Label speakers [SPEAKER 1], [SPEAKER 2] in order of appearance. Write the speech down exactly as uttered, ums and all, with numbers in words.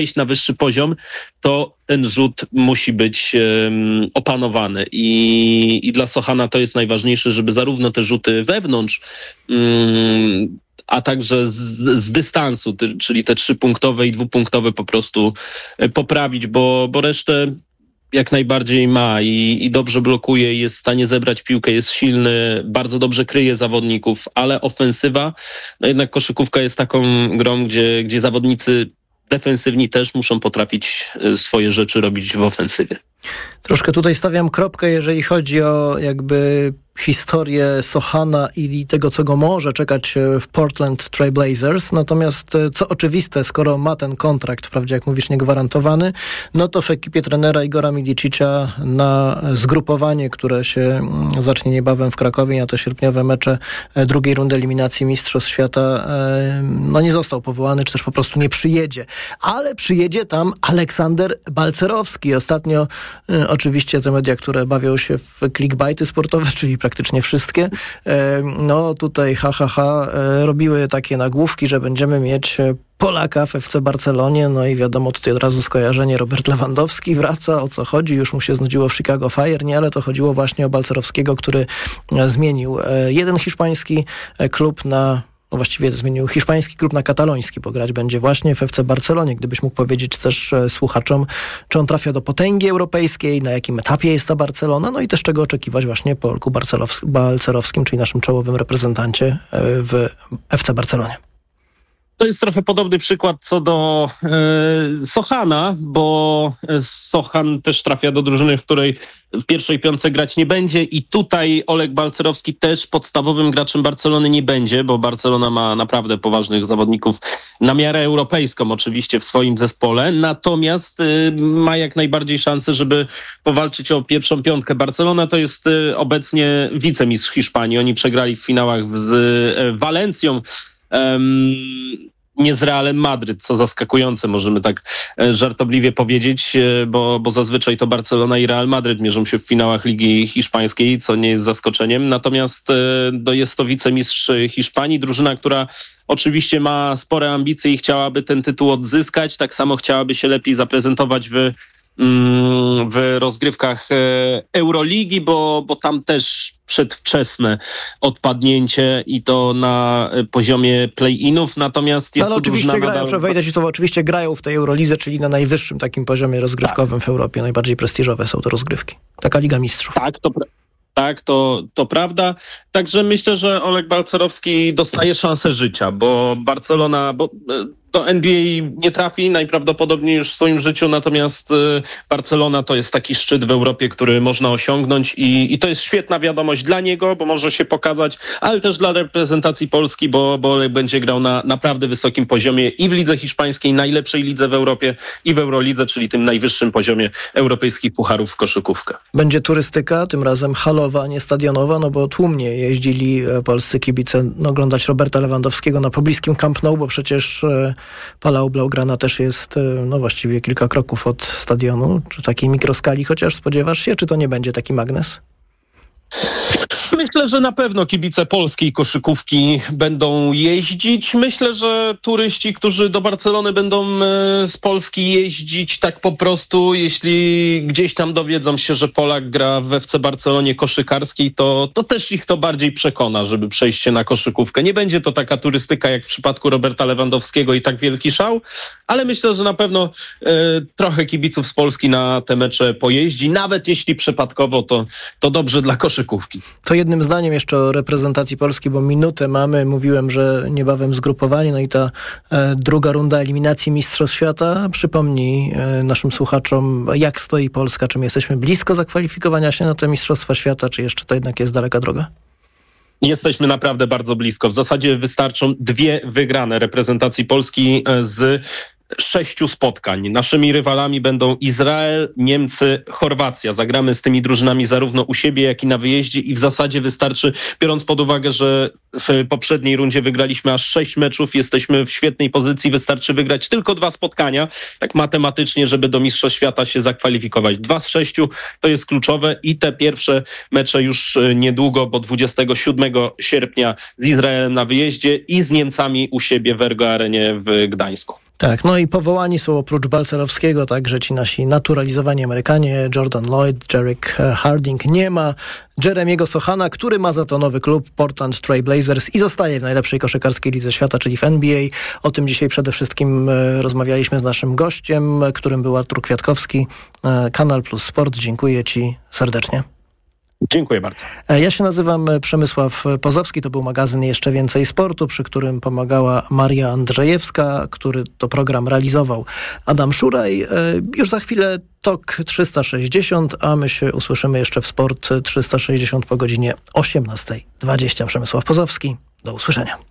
[SPEAKER 1] iść na wyższy poziom, to ten rzut musi być um, opanowany. I, I dla Sochana to jest najważniejsze, żeby zarówno te rzuty wewnątrz, um, a także z, z dystansu, ty, czyli te trzypunktowe i dwupunktowe po prostu poprawić, bo, bo resztę jak najbardziej ma i, i dobrze blokuje, jest w stanie zebrać piłkę, jest silny, bardzo dobrze kryje zawodników, ale ofensywa, no jednak koszykówka jest taką grą, gdzie, gdzie zawodnicy defensywni też muszą potrafić swoje rzeczy robić w ofensywie.
[SPEAKER 2] Troszkę tutaj stawiam kropkę, jeżeli chodzi o jakby historię Sochana i tego, co go może czekać w Portland Trail Blazers. Natomiast co oczywiste, skoro ma ten kontrakt, wprawdzie jak mówisz, niegwarantowany, no to w ekipie trenera Igora Milicicia na zgrupowanie, które się zacznie niebawem w Krakowie, na te sierpniowe mecze drugiej rundy eliminacji Mistrzostw Świata, no nie został powołany, czy też po prostu nie przyjedzie. Ale przyjedzie tam Aleksander Balcerowski. Ostatnio oczywiście te media, które bawią się w clickbaity sportowe, czyli praktycznie wszystkie, no tutaj ha, ha, ha, robiły takie nagłówki, że będziemy mieć Polaka w F C Barcelonie, no i wiadomo, tutaj od razu skojarzenie, Robert Lewandowski wraca, o co chodzi, już mu się znudziło w Chicago Fire, nie, ale to chodziło właśnie o Balcerowskiego, który zmienił jeden hiszpański klub na No właściwie zmienił hiszpański klub na kataloński, bo grać będzie właśnie w F C Barcelonie. Gdybyś mógł powiedzieć też e, słuchaczom, czy on trafia do potęgi europejskiej, na jakim etapie jest ta Barcelona, no i też czego oczekiwać właśnie po Olku Balcerowskim, czyli naszym czołowym reprezentancie e, w F C Barcelonie.
[SPEAKER 1] To jest trochę podobny przykład co do e, Sochana, bo Sochan też trafia do drużyny, w której w pierwszej piątce grać nie będzie i tutaj Olek Balcerowski też podstawowym graczem Barcelony nie będzie, bo Barcelona ma naprawdę poważnych zawodników na miarę europejską oczywiście w swoim zespole, natomiast y, ma jak najbardziej szansę, żeby powalczyć o pierwszą piątkę. Barcelona to jest y, obecnie wicemistrz Hiszpanii, oni przegrali w finałach z y, Walencją, um, nie z Realem Madryt, co zaskakujące, możemy tak żartobliwie powiedzieć, bo, bo zazwyczaj to Barcelona i Real Madryt mierzą się w finałach Ligi Hiszpańskiej, co nie jest zaskoczeniem. Natomiast no, jest to wicemistrz Hiszpanii, drużyna, która oczywiście ma spore ambicje i chciałaby ten tytuł odzyskać, tak samo chciałaby się lepiej zaprezentować w w rozgrywkach Euroligi, bo, bo tam też przedwczesne odpadnięcie i to na poziomie play-inów, natomiast jest
[SPEAKER 2] ale
[SPEAKER 1] to
[SPEAKER 2] oczywiście grają,
[SPEAKER 1] nadal...
[SPEAKER 2] wejdę ci to, oczywiście grają w tej Eurolidze, czyli na najwyższym takim poziomie rozgrywkowym tak. W Europie, najbardziej prestiżowe są to rozgrywki. Taka Liga Mistrzów.
[SPEAKER 1] Tak, to Tak, to, to prawda. Także myślę, że Olek Balcerowski dostaje szansę życia, bo Barcelona, bo do N B A nie trafi najprawdopodobniej już w swoim życiu, natomiast Barcelona to jest taki szczyt w Europie, który można osiągnąć i, i to jest świetna wiadomość dla niego, bo może się pokazać, ale też dla reprezentacji Polski, bo, bo Olek będzie grał na naprawdę wysokim poziomie i w lidze hiszpańskiej, najlepszej lidze w Europie i w Eurolidze, czyli tym najwyższym poziomie europejskich pucharów w koszykówkę.
[SPEAKER 2] Będzie turystyka, tym razem halowa, nie stadionowa, no bo tłumnie jeździli polscy kibice no, oglądać Roberta Lewandowskiego na pobliskim Camp Nou, bo przecież Palau Blaugrana też jest no właściwie kilka kroków od stadionu, czy takiej mikroskali, chociaż spodziewasz się, czy to nie będzie taki magnes?
[SPEAKER 1] Myślę, że na pewno kibice polskiej koszykówki będą jeździć. Myślę, że turyści, którzy do Barcelony będą z Polski jeździć tak po prostu, jeśli gdzieś tam dowiedzą się, że Polak gra w F C Barcelonie koszykarskiej, to, to też ich to bardziej przekona, żeby przejść się na koszykówkę. Nie będzie to taka turystyka jak w przypadku Roberta Lewandowskiego i tak wielki szał, ale myślę, że na pewno e, trochę kibiców z Polski na te mecze pojeździ. Nawet jeśli przypadkowo, to, to dobrze dla koszykówki.
[SPEAKER 2] To jednym zdaniem jeszcze o reprezentacji Polski, bo minutę mamy. Mówiłem, że niebawem zgrupowanie, no i ta e, druga runda eliminacji Mistrzostw Świata. Przypomnij e, naszym słuchaczom, jak stoi Polska, czy my jesteśmy blisko zakwalifikowania się na te Mistrzostwa Świata, czy jeszcze to jednak jest daleka droga?
[SPEAKER 1] Jesteśmy naprawdę bardzo blisko. W zasadzie wystarczą dwie wygrane reprezentacji Polski z sześciu spotkań. Naszymi rywalami będą Izrael, Niemcy, Chorwacja. Zagramy z tymi drużynami zarówno u siebie, jak i na wyjeździe i w zasadzie wystarczy, biorąc pod uwagę, że w poprzedniej rundzie wygraliśmy aż sześć meczów, jesteśmy w świetnej pozycji, wystarczy wygrać tylko dwa spotkania, tak matematycznie, żeby do Mistrzostw Świata się zakwalifikować. Dwa z sześciu to jest kluczowe i te pierwsze mecze już niedługo, bo dwudziestego siódmego sierpnia z Izraelem na wyjeździe i z Niemcami u siebie w Ergo Arenie w Gdańsku.
[SPEAKER 2] Tak, no i powołani są oprócz Balcerowskiego także ci nasi naturalizowani Amerykanie, Jordan Lloyd, Jarek Harding. Nie ma Jeremiego Sochana, który ma za to nowy klub Portland Trail Blazers i zostaje w najlepszej koszykarskiej lidze świata, czyli w N B A. O tym dzisiaj przede wszystkim e, rozmawialiśmy z naszym gościem, którym był Artur Kwiatkowski, e, Kanal Plus Sport. Dziękuję Ci serdecznie.
[SPEAKER 1] Dziękuję bardzo.
[SPEAKER 2] Ja się nazywam Przemysław Pozowski, to był magazyn Jeszcze Więcej Sportu, przy którym pomagała Maria Andrzejewska, który to program realizował Adam Szuraj. Już za chwilę T O K trzysta sześćdziesiąt, a my się usłyszymy jeszcze w Sport trzysta sześćdziesiąt po godzinie osiemnastej dwadzieścia. Przemysław Pozowski, do usłyszenia.